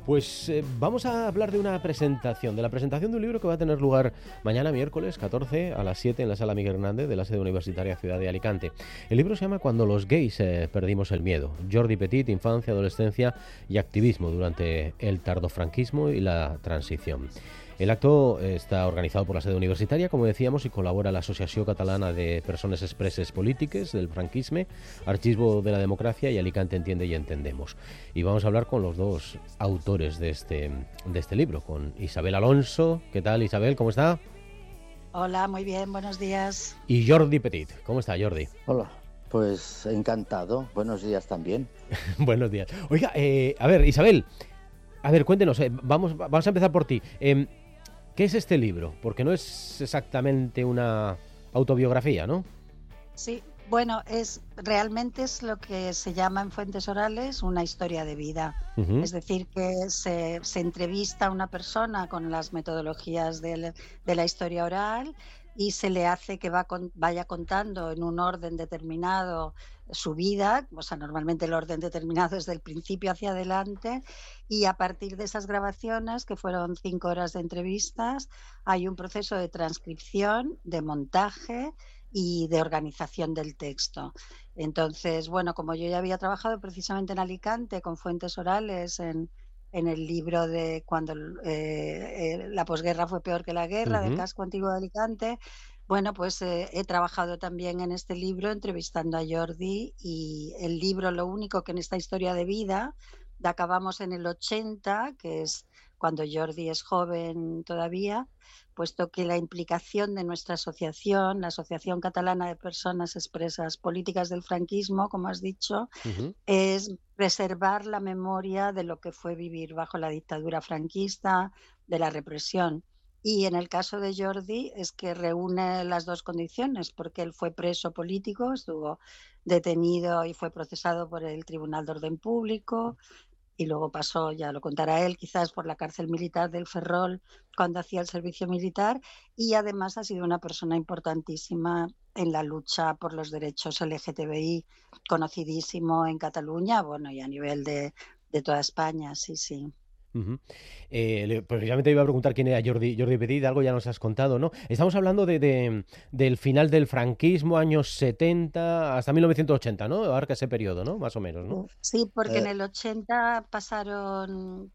Pues vamos a hablar de una presentación, de la presentación de un libro que va a tener lugar mañana miércoles 14 a las 7 en la Sala Miguel Hernández de la sede universitaria Ciudad de Alicante. El libro se llama Cuando los gays perdimos el miedo. Jordi Petit, infancia, adolescencia y activismo durante el tardofranquismo y la transición. El acto está organizado por la sede universitaria, como decíamos, y colabora la Asociació Catalana de Persones Expreses Polítiques del Franquisme, Archivo de la Democracia y Alicante Entiende y Entendemos. Y vamos a hablar con los dos autores de este libro, con Isabel Alonso. ¿Qué tal, Isabel? ¿Cómo está? Hola, muy bien, buenos días. Y Jordi Petit. ¿Cómo está, Jordi? Hola, pues encantado. Buenos días también. Buenos días. Oiga, a ver, Isabel, a ver, cuéntenos, vamos a empezar por ti. ¿Qué es este libro? Porque no es exactamente una autobiografía, ¿no? Sí, bueno, realmente es lo que se llama en fuentes orales una historia de vida. Uh-huh. Es decir, que se entrevista a una persona con las metodologías de la historia oral y se le hace que vaya contando en un orden determinado su vida, o sea, normalmente el orden determinado es del principio hacia adelante, y a partir de esas grabaciones, que fueron 5 horas de entrevistas, hay un proceso de transcripción, de montaje y de organización del texto. Entonces, bueno, como yo ya había trabajado precisamente en Alicante con fuentes orales en el libro de cuando la posguerra fue peor que la guerra, del casco antiguo de Alicante, bueno, pues he trabajado también en este libro entrevistando a Jordi, y el libro, lo único que en esta historia de vida, acabamos en el 80, que es cuando Jordi es joven todavía, puesto que la implicación de nuestra asociación, la Asociación Catalana de Personas Expresas Políticas del Franquismo, como has dicho, Uh-huh. es preservar la memoria de lo que fue vivir bajo la dictadura franquista, de la represión. Y en el caso de Jordi es que reúne las dos condiciones, porque él fue preso político, estuvo detenido y fue procesado por el Tribunal de Orden Público, y luego pasó, ya lo contará él, quizás por la cárcel militar del Ferrol cuando hacía el servicio militar, y además ha sido una persona importantísima en la lucha por los derechos LGTBI, conocidísimo en Cataluña, bueno, y a nivel de toda España, sí, sí. Uh-huh. Precisamente iba a preguntar quién era Jordi Petit, algo ya nos has contado, ¿no? Estamos hablando del final del franquismo, años 70 hasta 1980, ¿no? Abarca ese periodo, ¿no? Más o menos, ¿no? Sí, porque en Eh, el 80 pasaron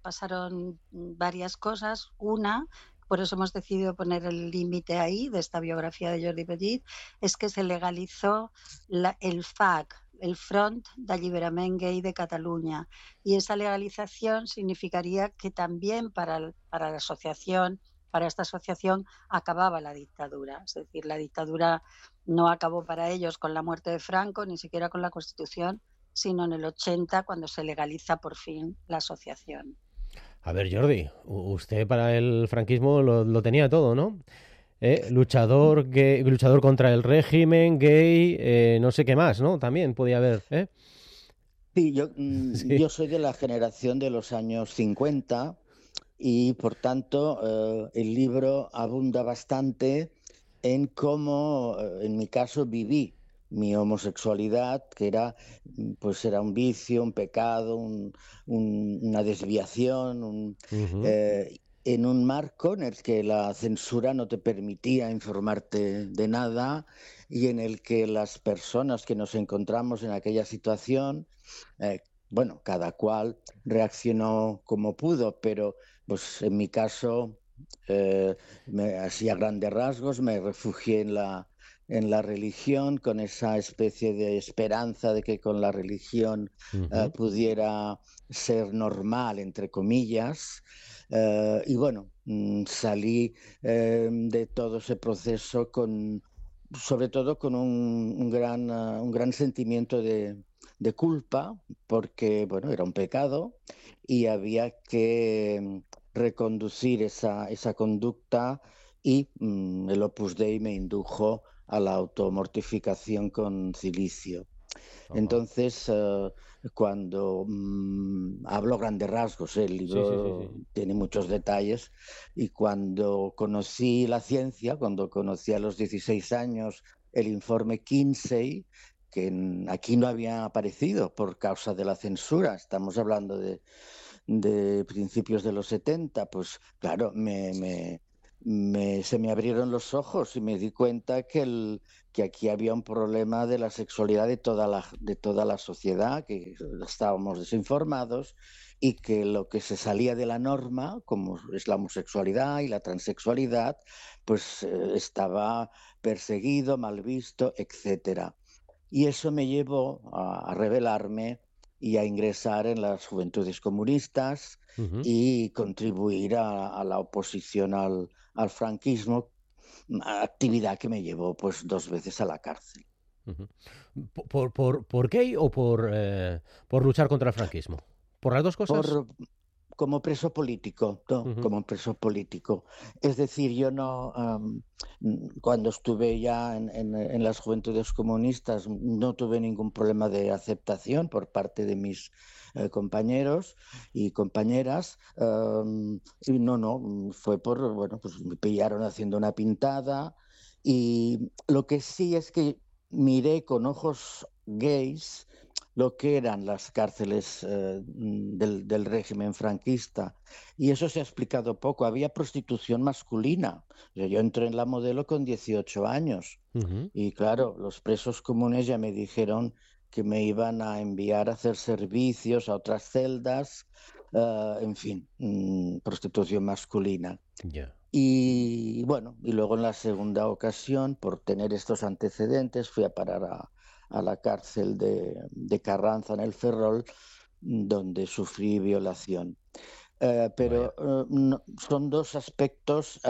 varias cosas. Una, por eso hemos decidido poner el límite ahí de esta biografía de Jordi Petit, es que se legalizó el FAC, el Front d'Alliberament Gay de Cataluña. Y esa legalización significaría que también para la asociación, para esta asociación, acababa la dictadura. Es decir, la dictadura no acabó para ellos con la muerte de Franco, ni siquiera con la Constitución, sino en el 80, cuando se legaliza por fin la asociación. A ver, Jordi, usted para el franquismo lo tenía todo, ¿no? Luchador gay, luchador contra el régimen, gay, no sé qué más, ¿no? También podía haber, ¿eh? sí, Sí. yo soy de la generación de los años 50 y por tanto el libro abunda bastante en cómo, en mi caso, viví mi homosexualidad, que era, pues era un vicio, un pecado, una desviación, Uh-huh. en un marco en el que la censura no te permitía informarte de nada y en el que las personas que nos encontramos en aquella situación, bueno, cada cual reaccionó como pudo, pero pues en mi caso, así a grandes rasgos, me refugié en la religión, con esa especie de esperanza de que con la religión Uh-huh. pudiera ser normal, entre comillas. Y bueno, salí de todo ese proceso sobre todo con un gran sentimiento de culpa, porque bueno, era un pecado y había que reconducir esa conducta y el Opus Dei me indujo a la automortificación con cilicio. Ajá. Entonces, cuando hablo a grandes rasgos, el Sí, sí, sí, libro sí. tiene muchos detalles, y cuando conocí la ciencia, cuando conocí a los 16 años el informe Kinsey, que aquí no había aparecido por causa de la censura, estamos hablando de principios de los 70, pues claro, se me abrieron los ojos y me di cuenta que aquí había un problema de la sexualidad de toda la sociedad, que estábamos desinformados y que lo que se salía de la norma, como es la homosexualidad y la transexualidad, pues estaba perseguido, mal visto, etcétera. Y eso me llevó a rebelarme y a ingresar en las Juventudes Comunistas Ujú, y contribuir a la oposición al franquismo, actividad que me llevó pues 2 veces a la cárcel. ujú. ¿Por gay o por luchar contra el franquismo? ¿Por las dos cosas? Por, Como preso político, ¿no? Ujú, Como preso político. Es decir, yo no, cuando estuve ya en las Juventudes Comunistas, no tuve ningún problema de aceptación por parte de mis compañeros y compañeras. Y no, fue bueno, pues me pillaron haciendo una pintada y lo que sí es que miré con ojos gays lo que eran las cárceles del régimen franquista. Y eso se ha explicado poco. Había prostitución masculina. Yo entré en la Modelo con 18 años ujú. y claro, los presos comunes ya me dijeron que me iban a enviar a hacer servicios a otras celdas, en fin, prostitución masculina. Ya. Y bueno, y luego en la segunda ocasión, por tener estos antecedentes, fui a parar a la cárcel de Carranza en el Ferrol, donde sufrí violación. Vaya. Son dos aspectos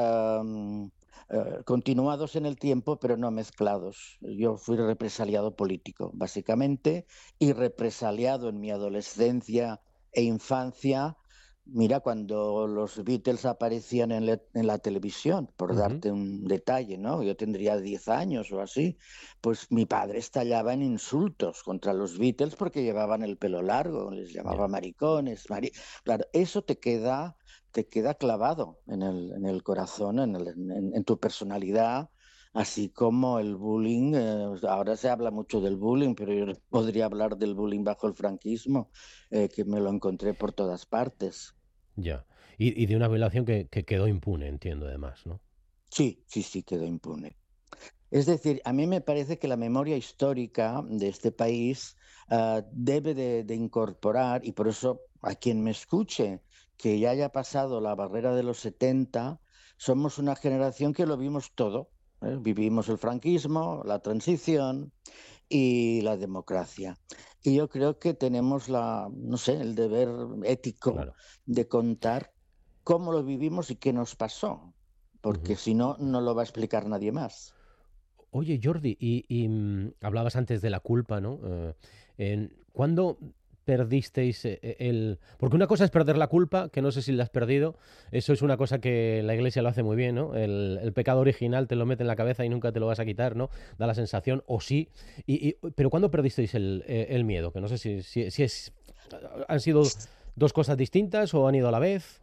continuados en el tiempo, pero no mezclados. Yo fui represaliado político, básicamente, y represaliado en mi adolescencia e infancia. Mira, cuando los Beatles aparecían en la televisión, por Ujú, darte un detalle, ¿no? Yo tendría 10 años o así, pues mi padre estallaba en insultos contra los Beatles porque llevaban el pelo largo, les ya. llamaba maricones. Claro, eso te queda clavado en el corazón, en tu personalidad, así como el bullying. Ahora se habla mucho del bullying, pero yo podría hablar del bullying bajo el franquismo, que me lo encontré por todas partes. Ya. Y de una violación que quedó impune, entiendo, además, ¿no? Sí, sí, sí, quedó impune. Es decir, a mí me parece que la memoria histórica de este país debe de incorporar, y por eso a quien me escuche que ya haya pasado la barrera de los 70, somos una generación que lo vimos todo. Vivimos el franquismo, la transición y la democracia. Y yo creo que tenemos no sé, el deber ético Claro. de contar cómo lo vivimos y qué nos pasó, porque Ujú. si no, no lo va a explicar nadie más. Oye, Jordi, hablabas antes de la culpa, ¿no? ¿Cuándo perdisteis el...? Porque una cosa es perder la culpa, que no sé si la has perdido. Eso es una cosa que la iglesia lo hace muy bien, ¿no? El pecado original te lo mete en la cabeza y nunca te lo vas a quitar, ¿no? Da la sensación, o sí. Pero ¿cuándo perdisteis el miedo? Que no sé si han sido dos cosas distintas o han ido a la vez.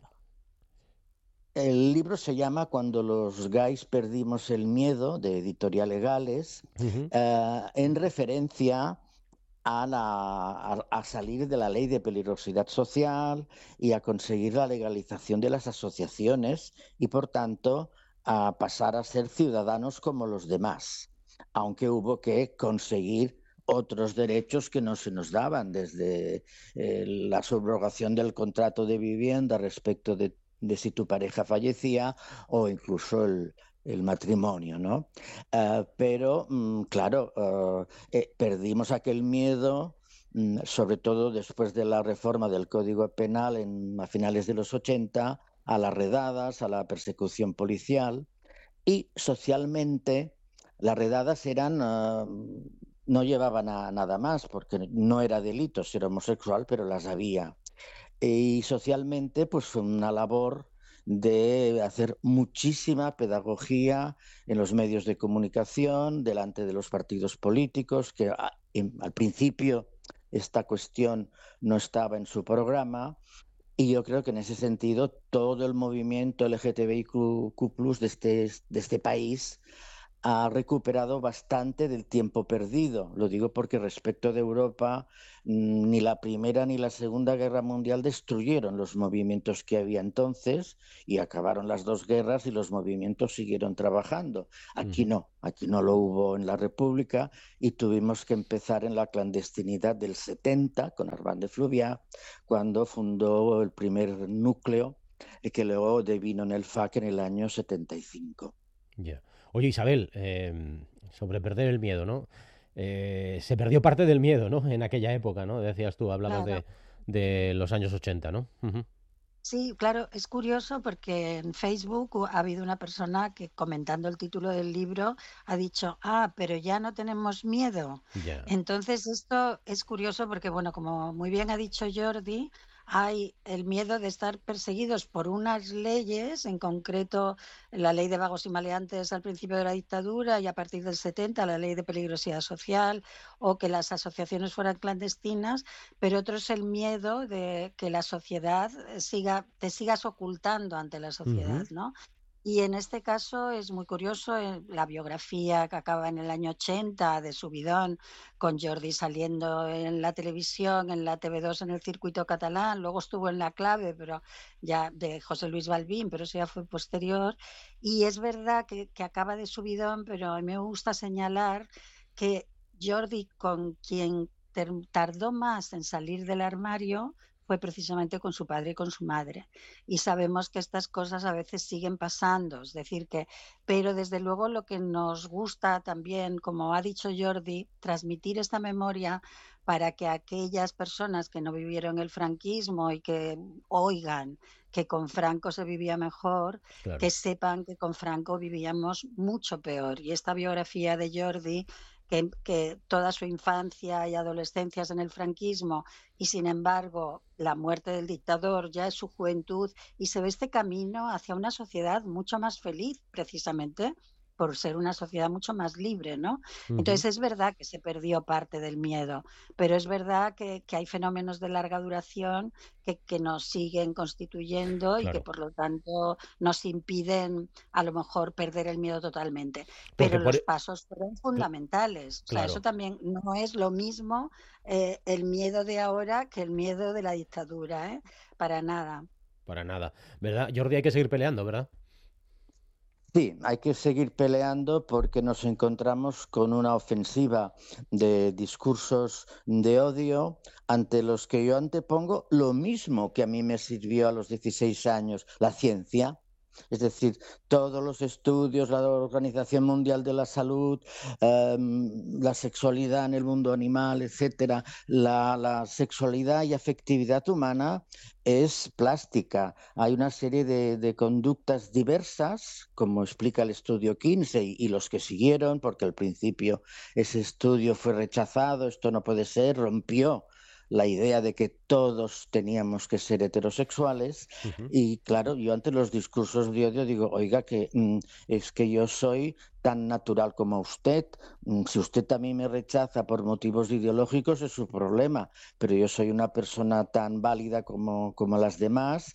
El libro se llama Cuando los gays perdimos el miedo, de Editorial Legales, Ujú, en referencia a salir de la ley de peligrosidad social y a conseguir la legalización de las asociaciones y, por tanto, a pasar a ser ciudadanos como los demás, aunque hubo que conseguir otros derechos que no se nos daban, desde la subrogación del contrato de vivienda respecto de si tu pareja fallecía o incluso el matrimonio, ¿no? Pero, claro, perdimos aquel miedo, sobre todo después de la reforma del Código Penal a finales de los 80, a las redadas, a la persecución policial y socialmente las redadas no llevaban a nada más porque no era delito ser homosexual, pero las había. Y socialmente, pues fue una labor de hacer muchísima pedagogía en los medios de comunicación, delante de los partidos políticos, que al principio esta cuestión no estaba en su programa. Y yo creo que en ese sentido todo el movimiento LGTBIQ+ de este país ha recuperado bastante del tiempo perdido. Lo digo porque respecto de Europa, ni la Primera ni la Segunda Guerra Mundial destruyeron los movimientos que había entonces y acabaron las dos guerras y los movimientos siguieron trabajando. Aquí no lo hubo en la República y tuvimos que empezar en la clandestinidad del 70 con Armand de Fluvià, cuando fundó el primer núcleo que luego devino en el FAC en el año 75. Ya. Oye, Isabel, sobre perder el miedo, ¿no? Se perdió parte del miedo, ¿no? En aquella época, ¿no? Decías tú, hablabas Claro. de los años 80, ¿no? Ujú. Sí, claro, es curioso porque en Facebook ha habido una persona que comentando el título del libro ha dicho, pero ya no tenemos miedo. Ya. Entonces esto es curioso porque, bueno, como muy bien ha dicho Jordi, hay el miedo de estar perseguidos por unas leyes, en concreto la ley de vagos y maleantes al principio de la dictadura y a partir del 70 la ley de peligrosidad social, o que las asociaciones fueran clandestinas, pero otro es el miedo de que la sociedad te sigas ocultando ante la sociedad, Ujú. ¿no? Y en este caso es muy curioso la biografía que acaba en el año 80 de Subidón, con Jordi saliendo en la televisión, en la TV2 en el circuito catalán, luego estuvo en La Clave, pero ya de José Luis Balbín, pero eso ya fue posterior. Y es verdad que acaba de Subidón, pero a mí me gusta señalar que Jordi, con quien tardó más en salir del armario, fue precisamente con su padre y con su madre. Y sabemos que estas cosas a veces siguen pasando, es decir, pero desde luego lo que nos gusta también, como ha dicho Jordi, transmitir esta memoria para que aquellas personas que no vivieron el franquismo y que oigan que con Franco se vivía mejor, que Claro. sepan que con Franco vivíamos mucho peor. Y esta biografía de Jordi, que toda su infancia y adolescencia es en el franquismo y sin embargo la muerte del dictador ya es su juventud, y se ve este camino hacia una sociedad mucho más feliz, precisamente por ser una sociedad mucho más libre, ¿no? Ujú. Entonces es verdad que se perdió parte del miedo, pero es verdad que hay fenómenos de larga duración que nos siguen constituyendo y que Claro. por lo tanto nos impiden a lo mejor perder el miedo totalmente. Porque Pero los pasos fueron fundamentales. O sea, eso claro, también no es lo mismo el miedo de ahora que el miedo de la dictadura, ¿eh? Para nada. para nada. ¿Verdad? Jordi, hay que seguir peleando, ¿verdad? Sí, hay que seguir peleando porque nos encontramos con una ofensiva de discursos de odio ante los que yo antepongo lo mismo que a mí me sirvió a los 16 años, la ciencia. Es decir, todos los estudios, la Organización Mundial de la Salud, la sexualidad en el mundo animal, etcétera, la sexualidad y afectividad humana es plástica. Hay una serie de conductas diversas, como explica el estudio Kinsey y los que siguieron, porque al principio ese estudio fue rechazado, esto no puede ser, rompió la idea de que todos teníamos que ser heterosexuales. Ujú. Y claro, yo ante los discursos de odio digo, oiga, que es que yo soy tan natural como usted. Si usted también me rechaza por motivos ideológicos es su problema, pero yo soy una persona tan válida como las demás,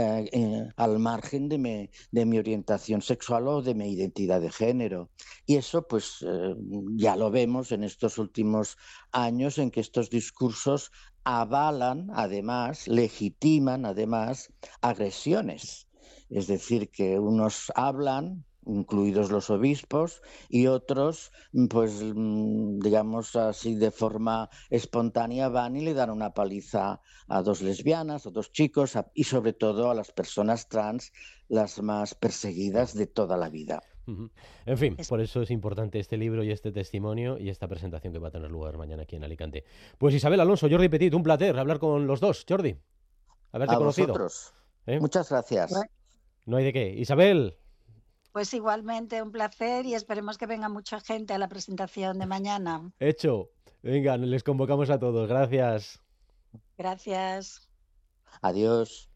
al margen de mi orientación sexual o de mi identidad de género. Y eso pues ya lo vemos en estos últimos años en que estos discursos avalan, además, legitiman, además, agresiones. Es decir, que unos hablan, incluidos los obispos, y otros, pues, digamos así, de forma espontánea van y le dan una paliza a dos lesbianas, a dos chicos, y sobre todo a las personas trans, las más perseguidas de toda la vida. Ujú. En fin, Es- por eso es importante este libro y este testimonio y esta presentación que va a tener lugar mañana aquí en Alicante. Pues Isabel Alonso, Jordi Petit, un placer hablar con los dos. Jordi, haberte A conocido. vosotros. ¿Eh? Muchas gracias. Bueno, No hay de qué. Isabel, pues igualmente un placer y esperemos que venga mucha gente a la presentación de mañana. hecho. Venga, les convocamos a todos. Gracias. Gracias. Adiós.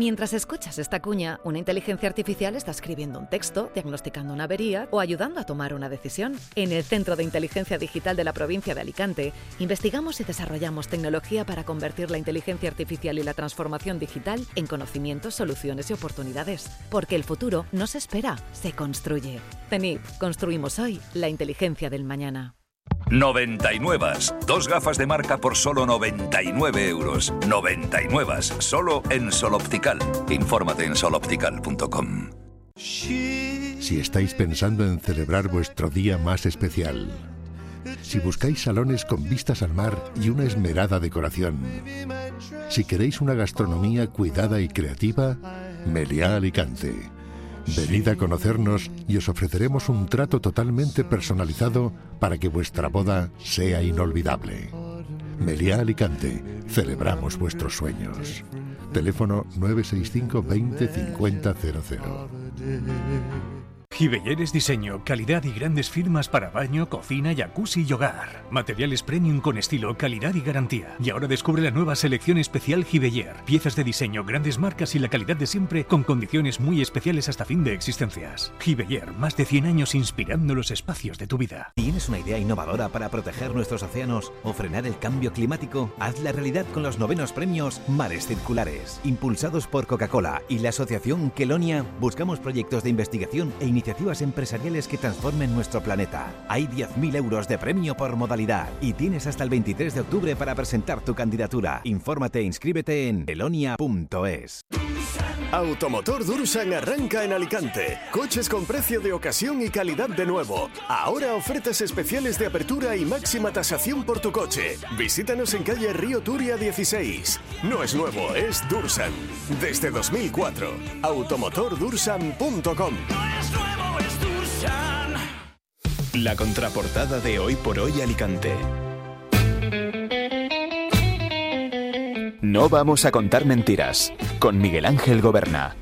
Mientras escuchas esta cuña, una inteligencia artificial está escribiendo un texto, diagnosticando una avería o ayudando a tomar una decisión. En el Centro de Inteligencia Digital de la provincia de Alicante, investigamos y desarrollamos tecnología para convertir la inteligencia artificial y la transformación digital en conocimientos, soluciones y oportunidades. Porque el futuro no se espera, se construye. CENIP, construimos hoy la inteligencia del mañana. 99. 2 gafas de marca por solo 99 euros. 99. Solo en Sol Optical. Infórmate en soloptical.com. Si estáis pensando en celebrar vuestro día más especial, si buscáis salones con vistas al mar y una esmerada decoración, si queréis una gastronomía cuidada y creativa, Meliá Alicante. Venid a conocernos y os ofreceremos un trato totalmente personalizado para que vuestra boda sea inolvidable. Meliá Alicante, celebramos vuestros sueños. Teléfono 965 20 50 00. Giveller es diseño, calidad y grandes firmas para baño, cocina, jacuzzi y hogar. Materiales premium con estilo, calidad y garantía. Y ahora descubre la nueva selección especial Giveller. Piezas de diseño, grandes marcas y la calidad de siempre con condiciones muy especiales hasta fin de existencias. Giveller, más de 100 años inspirando los espacios de tu vida. ¿Tienes una idea innovadora para proteger nuestros océanos o frenar el cambio climático? Hazla realidad con los 9º premios Mares Circulares. Impulsados por Coca-Cola y la asociación Quelonia, buscamos proyectos de investigación e iniciativas empresariales que transformen nuestro planeta. Hay 10.000 euros de premio por modalidad y tienes hasta el 23 de octubre para presentar tu candidatura. Infórmate e inscríbete en elonia.es. Automotor Dursan arranca en Alicante. Coches con precio de ocasión y calidad de nuevo. Ahora ofertas especiales de apertura y máxima tasación por tu coche. Visítanos en calle Río Turia 16. No es nuevo, es Dursan. Desde 2004. automotordursan.com. La contraportada de Hoy por Hoy Alicante. No vamos a contar mentiras, con Miguel Ángel Goberna.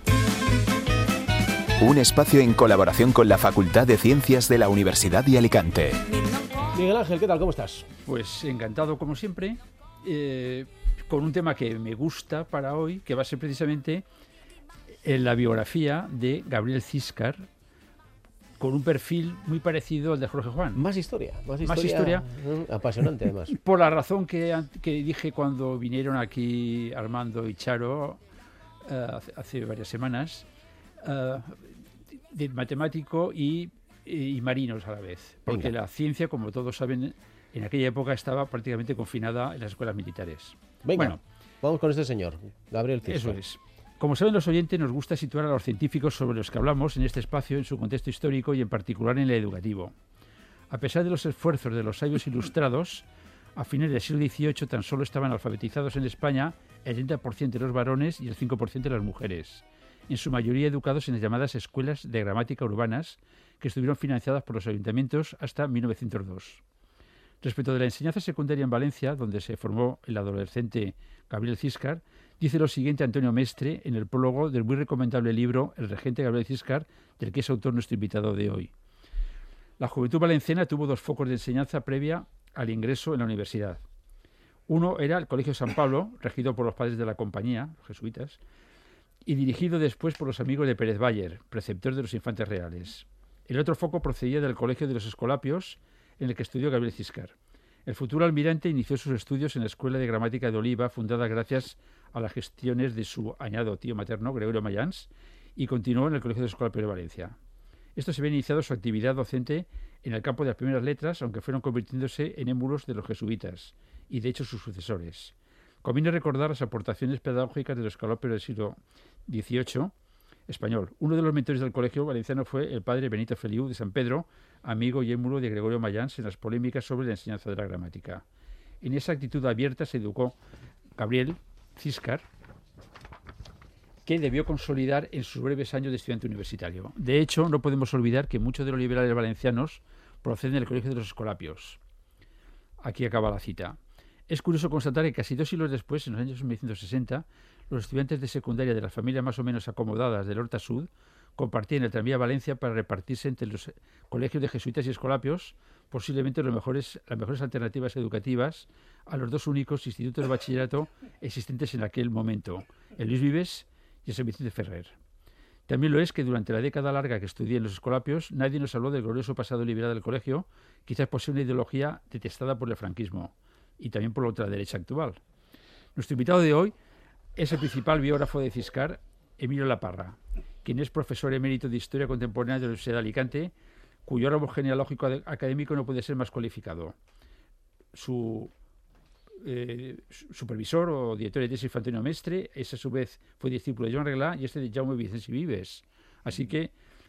Un espacio en colaboración con la Facultad de Ciencias de la Universidad de Alicante. Miguel Ángel, ¿qué tal? ¿Cómo estás? Pues encantado, como siempre, con un tema que me gusta para hoy, que va a ser precisamente la biografía de Gabriel Ciscar, con un perfil muy parecido al de Jorge Juan. Más historia. Apasionante, además. Por la razón que dije cuando vinieron aquí Armando y Charo hace varias semanas, de matemático y marinos a la vez. Porque Venga. La ciencia, como todos saben, en aquella época estaba prácticamente confinada en las escuelas militares. Venga, bueno, vamos con este señor, Gabriel Ciscar. Eso es. Como saben los oyentes, nos gusta situar a los científicos sobre los que hablamos en este espacio en su contexto histórico y en particular en el educativo. A pesar de los esfuerzos de los sabios ilustrados, a finales del siglo XVIII tan solo estaban alfabetizados en España el 30% de los varones y el 5% de las mujeres, en su mayoría educados en las llamadas escuelas de gramática urbanas, que estuvieron financiadas por los ayuntamientos hasta 1902. Respecto de la enseñanza secundaria en Valencia, donde se formó el adolescente Gabriel Ciscar, dice lo siguiente Antonio Mestre en el prólogo del muy recomendable libro El regente Gabriel Ciscar, del que es autor nuestro invitado de hoy. La juventud valenciana tuvo 2 focos de enseñanza previa al ingreso en la universidad. Uno era el Colegio San Pablo, regido por los padres de la compañía, los jesuitas, y dirigido después por los amigos de Pérez Bayer, preceptor de los infantes reales. El otro foco procedía del Colegio de los Escolapios, en el que estudió Gabriel Ciscar. El futuro almirante inició sus estudios en la Escuela de Gramática de Oliva, fundada gracias a las gestiones de su añado tío materno, Gregorio Mayans, y continuó en el Colegio de Escolapios de Valencia. Estos habían iniciado su actividad docente en el campo de las primeras letras, aunque fueron convirtiéndose en émulos de los jesuitas, y de hecho sus sucesores. Conviene recordar las aportaciones pedagógicas de los escolapios del siglo XVIII español. Uno de los mentores del colegio valenciano fue el padre Benito Feliu de San Pedro, amigo y émulo de Gregorio Mayans en las polémicas sobre la enseñanza de la gramática. En esa actitud abierta se educó Gabriel Ciscar, que debió consolidar en sus breves años de estudiante universitario. De hecho, no podemos olvidar que muchos de los liberales valencianos proceden del Colegio de los Escolapios. Aquí acaba la cita. Es curioso constatar que casi 2 siglos después, en los años 1960, los estudiantes de secundaria de las familias más o menos acomodadas del Horta Sud compartían el tranvía a Valencia para repartirse entre los colegios de jesuitas y escolapios posiblemente las mejores alternativas educativas a los 2 únicos institutos de bachillerato existentes en aquel momento, el Luis Vives y a San Vicente Ferrer. También lo es que durante la década larga que estudié en los Escolapios nadie nos habló del glorioso pasado liberal del colegio, quizás por ser una ideología detestada por el franquismo y también por la ultraderecha actual. Nuestro invitado de hoy es el principal biógrafo de Ciscar, Emilio Laparra, quien es profesor emérito de Historia Contemporánea de la Universidad de Alicante, cuyo árbol genealógico académico no puede ser más cualificado. Su supervisor o director de tesis fue Antonio Mestre, ese a su vez fue discípulo de Joan Reglà y este de Jaume Vicens i Vives. Así que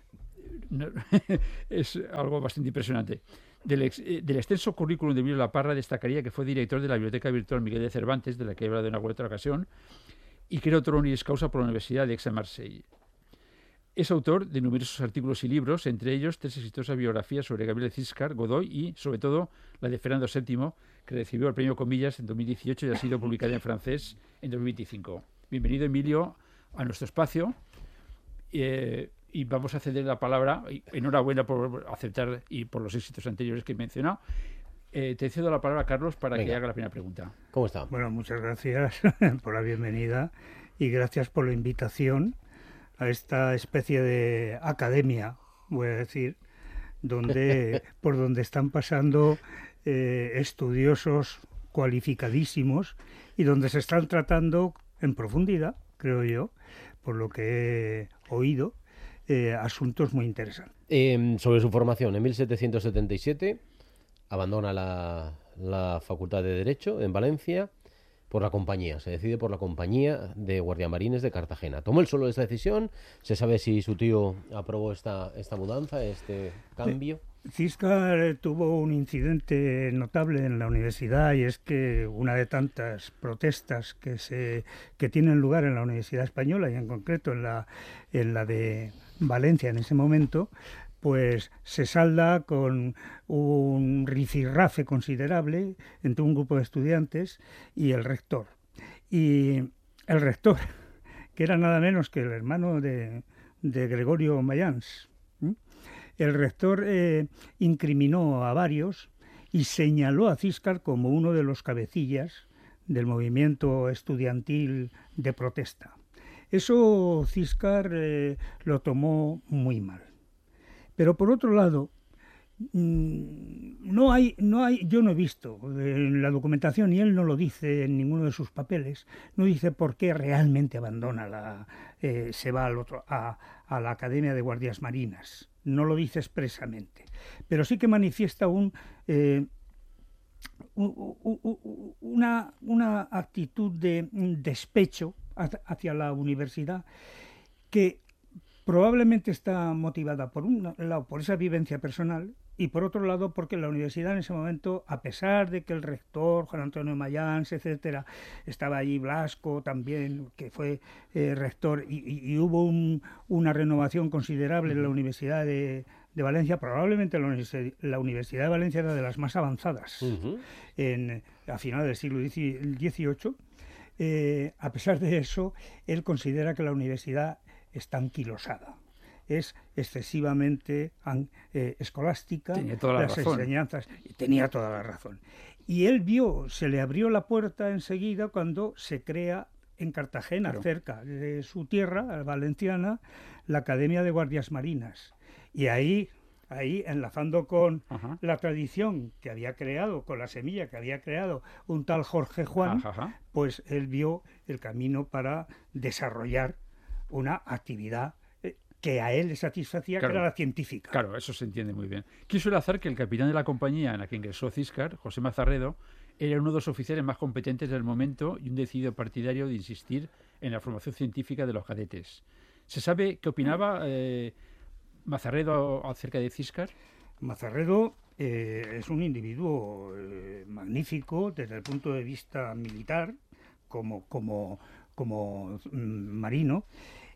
es algo bastante impresionante. Del extenso currículum de Emilio Laparra destacaría que fue director de la Biblioteca Virtual Miguel de Cervantes, de la que he hablado en alguna otra ocasión, y creó otro honoris causa por la Universidad de Aix-en-Marseille. Es autor de numerosos artículos y libros, entre ellos 3 exitosas biografías sobre Gabriel Ciscar, Godoy y, sobre todo, la de Fernando VII, que recibió el premio Comillas en 2018 y ha sido publicada en francés en 2025. Bienvenido, Emilio, a nuestro espacio y vamos a ceder la palabra. Enhorabuena por aceptar y por los éxitos anteriores que he mencionado. Te cedo la palabra a Carlos para que haga la primera pregunta. ¿Cómo está? Bueno, muchas gracias por la bienvenida y gracias por la invitación a esta especie de academia, voy a decir, por donde están pasando estudiosos cualificadísimos y donde se están tratando en profundidad, creo yo, por lo que he oído, asuntos muy interesantes. Sobre su formación, en 1777 abandona la Facultad de Derecho en Valencia por la compañía, se decide por la compañía de guardiamarines de Cartagena. ¿Tomó él solo esta decisión? ¿Se sabe si su tío aprobó esta mudanza, este cambio? Ciscar tuvo un incidente notable en la universidad y es que una de tantas protestas que tienen lugar en la Universidad Española y en concreto en la de Valencia en ese momento, pues se salda con un rifirrafe considerable entre un grupo de estudiantes y el rector. Y el rector, que era nada menos que el hermano de Gregorio Mayans, el rector incriminó a varios y señaló a Ciscar como uno de los cabecillas del movimiento estudiantil de protesta. Eso Ciscar lo tomó muy mal. Pero por otro lado, yo no he visto en la documentación, y él no lo dice en ninguno de sus papeles, no dice por qué realmente abandona se va a la Academia de Guardias Marinas. No lo dice expresamente. Pero sí que manifiesta una actitud de despecho hacia la universidad que probablemente está motivada por un lado por esa vivencia personal y por otro lado porque la universidad en ese momento, a pesar de que el rector Juan Antonio Mayans, etcétera, estaba allí, Blasco también, que fue rector, y hubo una renovación considerable en la Universidad de Valencia. Probablemente la Universidad de Valencia era de las más avanzadas a finales del siglo XVIII. A pesar de eso, él considera que la universidad está anquilosada, es excesivamente escolástica, tenía toda la razón. Enseñanzas, y tenía toda la razón. Y él se le abrió la puerta enseguida cuando se crea en Cartagena, claro, cerca de su tierra valenciana, la Academia de Guardias Marinas. Y ahí enlazando con la tradición que había creado, con la semilla que había creado un tal Jorge Juan, pues él vio el camino para desarrollar una actividad que a él le satisfacía, claro, que era la científica. Claro, eso se entiende muy bien. Quiso el azar que el capitán de la compañía en la que ingresó Ciscar, José Mazarredo, era uno de los oficiales más competentes del momento y un decidido partidario de insistir en la formación científica de los cadetes. ¿Se sabe qué opinaba Mazarredo acerca de Ciscar? Mazarredo es un individuo magnífico desde el punto de vista militar, como marino.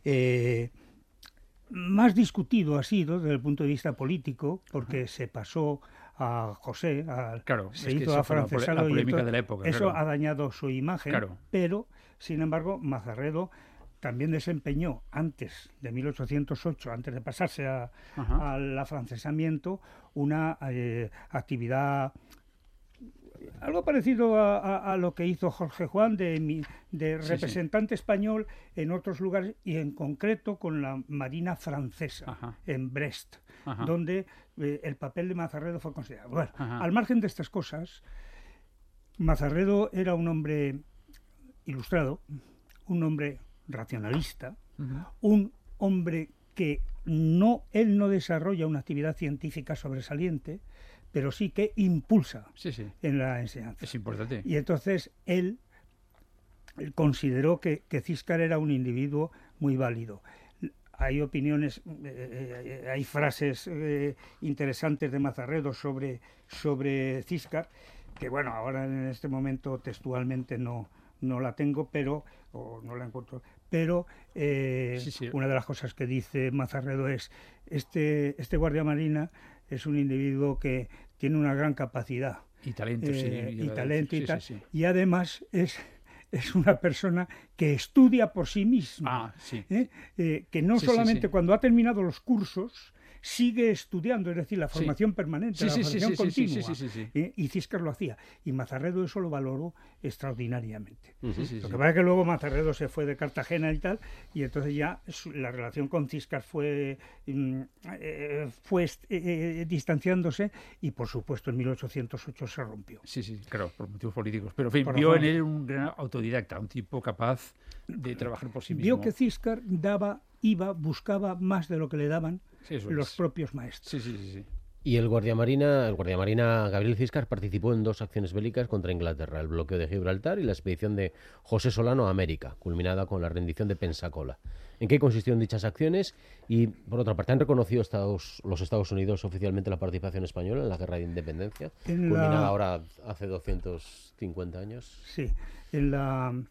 Más discutido ha sido desde el punto de vista político, porque se pasó a José, se hizo afrancesado, la polémica de la época. Eso ha dañado su imagen, pero, sin embargo, Mazarredo también desempeñó antes de 1808, antes de pasarse al afrancesamiento, una actividad algo parecido a lo que hizo Jorge Juan de representante español en otros lugares y en concreto con la Marina francesa en Brest, donde el papel de Mazarredo fue considerado. Bueno, al margen de estas cosas, Mazarredo era un hombre ilustrado, un hombre racionalista, un hombre que él no desarrolla una actividad científica sobresaliente, pero sí que impulsa en la enseñanza. Es importante. Y entonces él consideró que Ciscar era un individuo muy válido. Hay opiniones, hay frases interesantes de Mazarredo sobre Ciscar, que bueno, ahora en este momento textualmente no la tengo, o no la encuentro, pero una de las cosas que dice Mazarredo es este guardia marina es un individuo que tiene una gran capacidad y talento, y además es una persona que estudia por sí misma, que no solamente cuando ha terminado los cursos sigue estudiando, es decir, la formación permanente, la formación continua. Y Ciscar lo hacía. Y Mazarredo eso lo valoró extraordinariamente. Lo que pasa es que luego Mazarredo se fue de Cartagena y tal, y entonces ya la relación con Ciscar fue distanciándose, y por supuesto en 1808 se rompió. Sí, claro, por motivos políticos. Pero en fin, vio en él un gran autodidacta, un tipo capaz de trabajar por sí mismo. Vio que Ciscar buscaba más de lo que le daban los propios maestros. Sí. Y el guardiamarina Gabriel Ciscar participó en 2 acciones bélicas contra Inglaterra, el bloqueo de Gibraltar y la expedición de José Solano a América, culminada con la rendición de Pensacola. ¿En qué consistieron dichas acciones? Y, por otra parte, ¿han reconocido los Estados Unidos oficialmente la participación española en la Guerra de Independencia, culminada ahora hace 250 años? Sí, en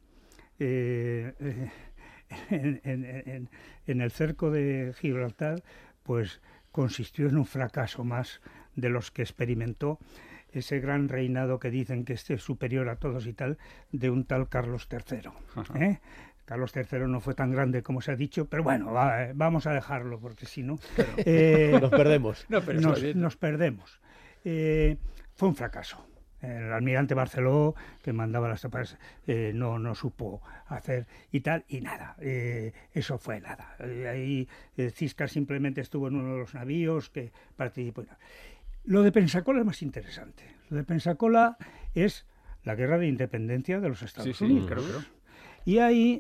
el cerco de Gibraltar, pues consistió en un fracaso más de los que experimentó ese gran reinado que dicen que es superior a todos y tal, de un tal Carlos III. Carlos III no fue tan grande como se ha dicho, pero bueno, vamos a dejarlo, porque si no... nos perdemos. Nos perdemos. Fue un fracaso. El almirante Barceló, que mandaba las tropas, no supo hacer y tal, y nada, eso fue nada. Ahí Ciscar simplemente estuvo en uno de los navíos que participó. Lo de Pensacola es más interesante. Lo de Pensacola es la guerra de independencia de los Estados Unidos. Claro. Y ahí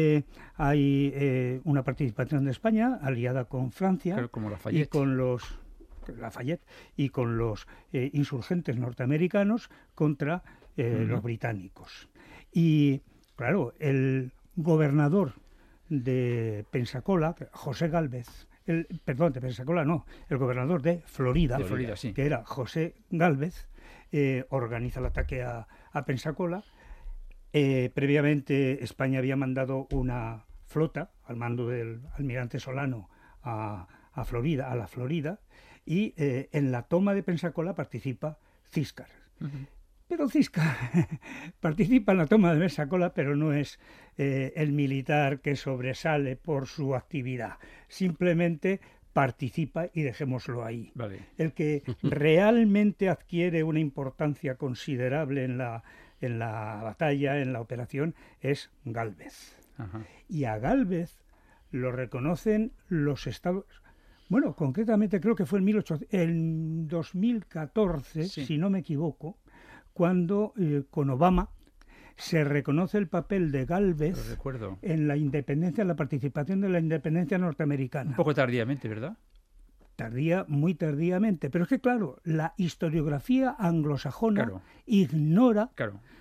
hay una participación de España aliada con Francia como y con Lafayette y con los insurgentes norteamericanos contra los británicos. Y claro, el gobernador de Pensacola, José Gálvez, el gobernador de Florida, que era José Gálvez, organiza el ataque a Pensacola. Previamente España había mandado una flota al mando del almirante Solano a la Florida, y en la toma de Pensacola participa Ciscar. Pero Ciscar participa en la toma de Pensacola, pero no es el militar que sobresale por su actividad. Simplemente participa y dejémoslo ahí. Vale. El que realmente adquiere una importancia considerable en la batalla, en la operación, es Gálvez. Y a Gálvez lo reconocen los Estados... Bueno, concretamente creo que fue en 2014, si no me equivoco, cuando con Obama se reconoce el papel de Gálvez en la independencia, en la participación de la independencia norteamericana. Un poco tardíamente, ¿verdad? Muy tardíamente. Pero es que, claro, la historiografía anglosajona ignora,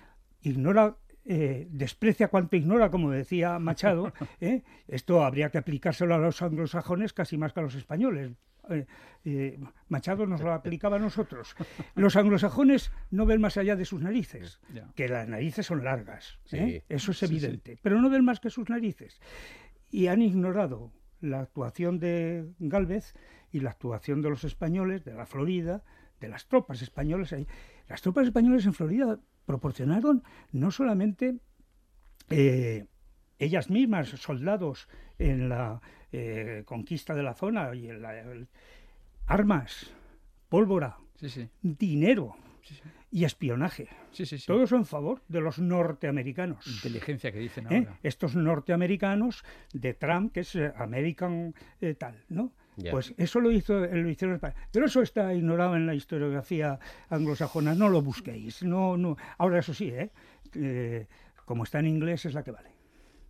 desprecia cuanto ignora, como decía Machado. Esto habría que aplicárselo a los anglosajones casi más que a los españoles. Machado nos lo aplicaba a nosotros. Los anglosajones no ven más allá de sus narices, que las narices son largas, eso es evidente, pero no ven más que sus narices. Y han ignorado la actuación de Gálvez y la actuación de los españoles, de la Florida, de las tropas españolas ahí. Las tropas españolas en Florida proporcionaron no solamente ellas mismas, soldados en la conquista de la zona y en armas, pólvora, dinero, y espionaje. Sí, sí, sí. Todo eso en favor de los norteamericanos. Inteligencia que dicen ahora. Estos norteamericanos de Trump, que es American tal, ¿no? Ya. Pues eso lo hicieron en España. Pero eso está ignorado en la historiografía anglosajona. No lo busquéis. No. Ahora, eso sí, como está en inglés, es la que vale.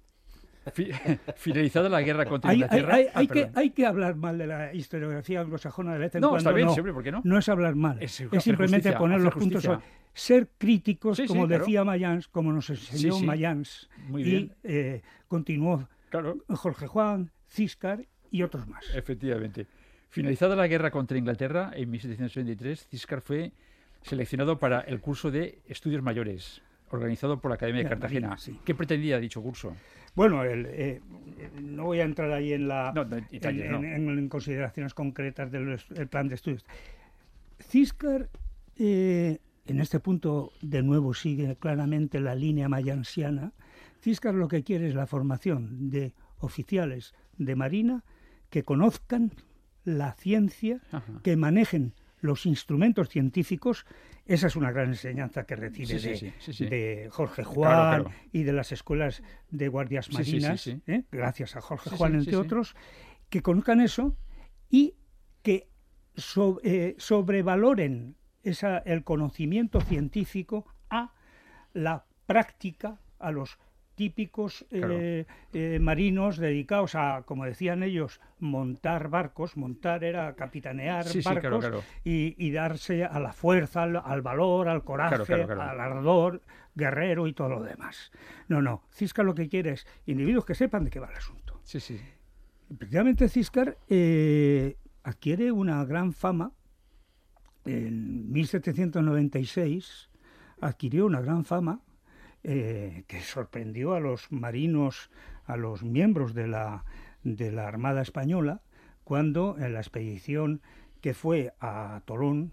Finalizada la guerra contra Inglaterra... Hay que hablar mal de la historiografía anglosajona de vez en no, cuando. Está bien, siempre, ¿por qué no? No es hablar mal, es simplemente poner los puntos sobre... Ser críticos, como decía Mayans, como nos enseñó Mayans. Muy bien. Y continuó Jorge Juan, Ciscar y otros más. Efectivamente. Finalizada la guerra contra Inglaterra, en 1773, Ciscar fue seleccionado para el curso de Estudios Mayores, organizado por la Academia de Cartagena. ¿Qué pretendía dicho curso? Bueno, no voy a entrar ahí en consideraciones concretas del plan de estudios. Ciscar, en este punto, de nuevo, sigue claramente la línea mayansiana. Ciscar lo que quiere es la formación de oficiales de Marina que conozcan la ciencia, que manejen los instrumentos científicos. Esa es una gran enseñanza que recibe de Jorge Juan y de las escuelas de guardias marinas, gracias a Jorge Juan, entre otros, que conozcan eso y que sobrevaloren el conocimiento científico a la práctica, a los típicos marinos dedicados a, como decían ellos, montar barcos. Montar era capitanear barcos y darse a la fuerza, al valor, al coraje, al ardor guerrero y todo lo demás. No, Ciscar lo que quiere es individuos que sepan de qué va el asunto. Efectivamente, Ciscar adquiere una gran fama. En 1796 adquirió una gran fama que sorprendió a los marinos, a los miembros de la Armada Española, cuando en la expedición que fue a Toulon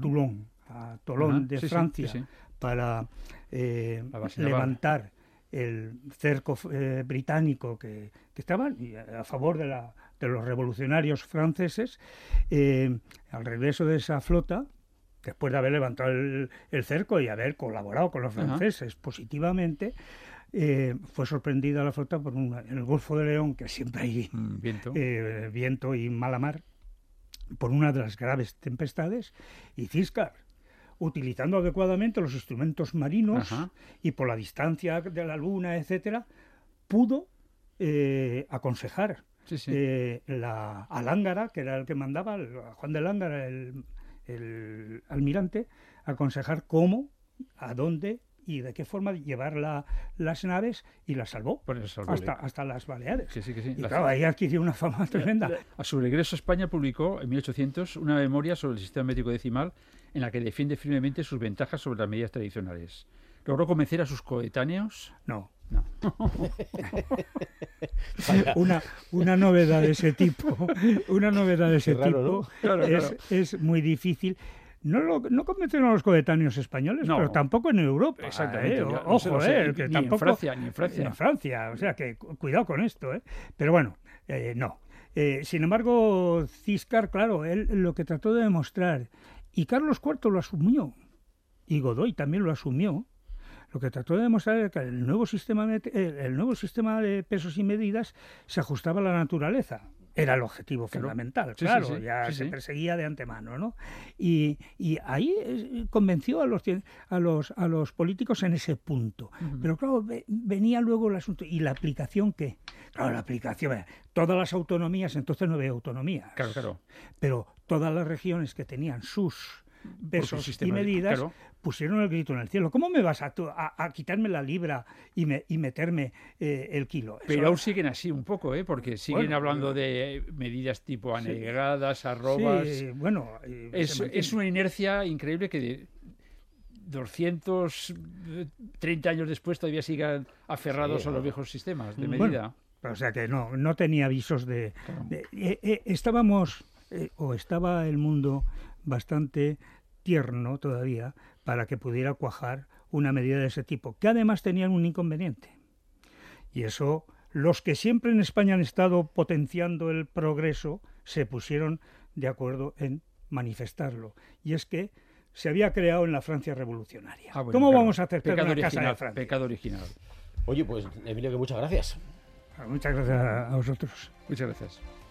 de Francia, para levantar el cerco británico que estaban a favor de los revolucionarios franceses, al regreso de esa flota, después de haber levantado el cerco y haber colaborado con los franceses positivamente, fue sorprendida la flota por en el Golfo de León, que siempre hay viento y mala mar, por una de las graves tempestades, y Ciscar, utilizando adecuadamente los instrumentos marinos y por la distancia de la luna, etcétera, pudo aconsejar a Lángara, que era el que mandaba, a Juan de Lángara, el almirante, aconsejar cómo, a dónde y de qué forma llevar las naves, y las salvó, hasta las Baleares. Y claro, ahí adquirió una fama tremenda. A su regreso a España publicó en 1800 una memoria sobre el sistema métrico decimal en la que defiende firmemente sus ventajas sobre las medidas tradicionales. ¿Logró convencer a sus coetáneos? No. Una novedad de ese tipo, es muy difícil. No convencieron a los coetáneos españoles, pero tampoco en Europa. Exactamente. Ojo, que ni tampoco en Francia. En Francia, o sea que cuidado con esto, Pero bueno, no. Sin embargo, Ciscar, claro, él lo que trató de demostrar, y Carlos IV lo asumió, y Godoy también lo asumió, lo que trató de demostrar era que el nuevo sistema de pesos y medidas se ajustaba a la naturaleza. Era el objetivo fundamental, se perseguía de antemano, ¿no? Y ahí convenció a los políticos en ese punto. Pero claro, venía luego el asunto. ¿Y la aplicación qué? Claro, la aplicación, todas las autonomías, entonces no había autonomías. Claro. Pero todas las regiones que tenían sus pesos y medidas, pusieron el grito en el cielo. ¿Cómo me vas a quitarme la libra y meterme el kilo? Pero aún siguen así un poco, porque siguen hablando de medidas tipo anegradas, arrobas. Sí, bueno. Es una inercia increíble que de 230 años después todavía sigan aferrados a los viejos sistemas de medida. O sea que no tenía avisos estaba el mundo bastante tierno todavía para que pudiera cuajar una medida de ese tipo, que además tenían un inconveniente. Y eso, los que siempre en España han estado potenciando el progreso se pusieron de acuerdo en manifestarlo. Y es que se había creado en la Francia revolucionaria. Bueno, ¿Cómo claro. vamos a aceptar Pecado una casa original, de Francia? Pecado original. Oye, pues Emilio, que muchas gracias. Muchas gracias a vosotros. Muchas gracias.